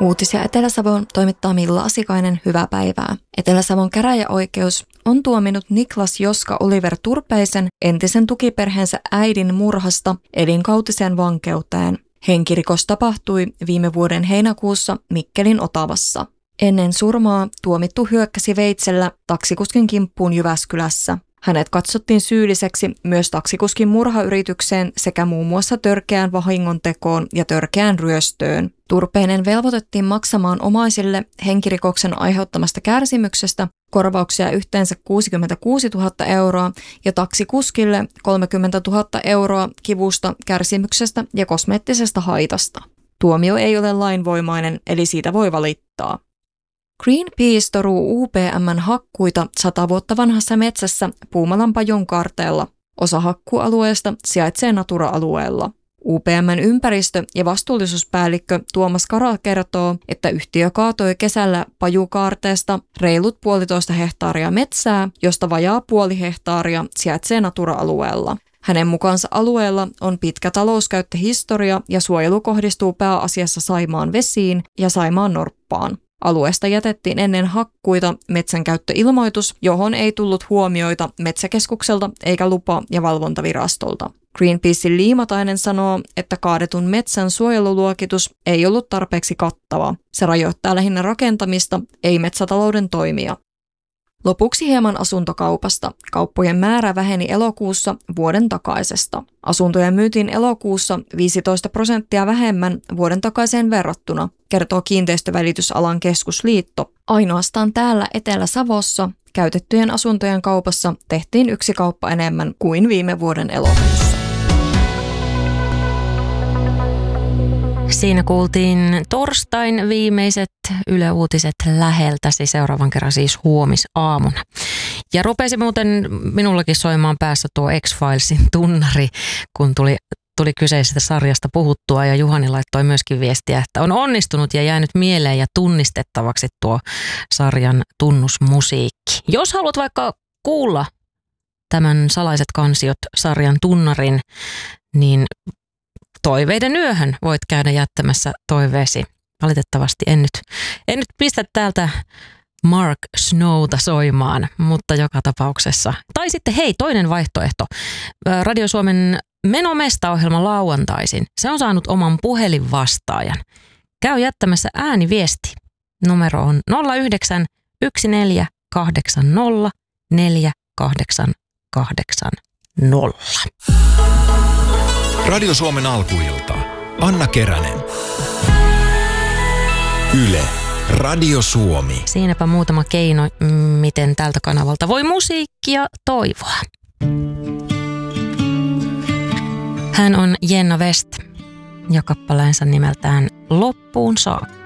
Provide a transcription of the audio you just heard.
Uutisia Etelä-Savon toimittaa Milla Asikainen, hyvää päivää. Etelä-Savon käräjäoikeus on tuominut Niklas Joska Oliver Turpeisen entisen tukiperheensä äidin murhasta elinkautiseen vankeuteen. Henkirikos tapahtui viime vuoden heinäkuussa Mikkelin Otavassa. Ennen surmaa tuomittu hyökkäsi veitsellä taksikuskin kimppuun Jyväskylässä. Hänet katsottiin syylliseksi myös taksikuskin murhayritykseen sekä muun muassa törkeään vahingontekoon ja törkeään ryöstöön. Turpeinen velvoitettiin maksamaan omaisille henkirikoksen aiheuttamasta kärsimyksestä korvauksia yhteensä 66 000 euroa ja taksikuskille 30 000 euroa kivusta, kärsimyksestä ja kosmeettisesta haitasta. Tuomio ei ole lainvoimainen, eli siitä voi valittaa. Greenpeace toruu UPM:n hakkuita 100 vuotta vanhassa metsässä Puumalan Pajon kaarteella. Osa hakkualueesta sijaitsee Natura-alueella. UPM:n ympäristö- ja vastuullisuuspäällikkö Tuomas Kara kertoo, että yhtiö kaatoi kesällä pajukaarteesta reilut 1,5 hehtaaria metsää, josta vajaa 0,5 hehtaaria sijaitsee Natura-alueella. Hänen mukaansa alueella on pitkä talouskäyttöhistoria ja suojelu kohdistuu pääasiassa Saimaan vesiin ja Saimaan norppaan. Alueesta jätettiin ennen hakkuita metsänkäyttöilmoitus, johon ei tullut huomioita Metsäkeskukselta eikä lupa- ja valvontavirastolta. Greenpeacein Liimatainen sanoo, että kaadetun metsän suojeluluokitus ei ollut tarpeeksi kattava. Se rajoittaa lähinnä rakentamista, ei metsätalouden toimia. Lopuksi hieman asuntokaupasta. Kauppojen määrä väheni elokuussa vuoden takaisesta. Asuntoja myytiin elokuussa 15% vähemmän vuoden takaiseen verrattuna, kertoo Kiinteistövälitysalan keskusliitto. Ainoastaan täällä Etelä-Savossa käytettyjen asuntojen kaupassa tehtiin 1 kauppa enemmän kuin viime vuoden elokuussa. Siinä kuultiin torstain viimeiset Yle Uutiset läheltäsi, seuraavan kerran siis huomisaamuna. Ja rupesi muuten minullakin soimaan päässä tuo X-Filesin tunnari, kun tuli kyseisestä sarjasta puhuttua, ja Juhani laittoi myöskin viestiä, että on onnistunut ja jäänyt mieleen ja tunnistettavaksi tuo sarjan tunnusmusiikki. Jos haluat vaikka kuulla tämän Salaiset kansiot -sarjan tunnarin, niin Toiveiden yöhön voit käydä jättämässä toiveesi. Valitettavasti en nyt pistä täältä Mark Snowta soimaan, mutta joka tapauksessa. Tai sitten hei, toinen vaihtoehto. Radio Suomen Menomesta-ohjelma lauantaisin. Se on saanut oman puhelinvastaajan. Käy jättämässä ääniviesti. Numero on 09 1480 4880. Radio Suomen alkuilta. Anna Keränen. Yle. Radio Suomi. Siinäpä muutama keino, miten tältä kanavalta voi musiikkia toivoa. Hän on Jenna West ja kappaleensa nimeltään Loppuun saakka.